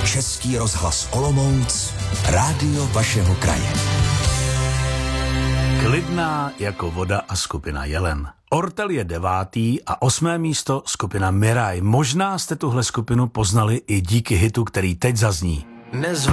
Český rozhlas Olomouc, rádio vašeho kraje. Klidná jako voda a skupina Jelen. Ortel je 9. a 8. místo skupina Miraj. Možná jste tuhle skupinu poznali i díky hitu, který teď zazní.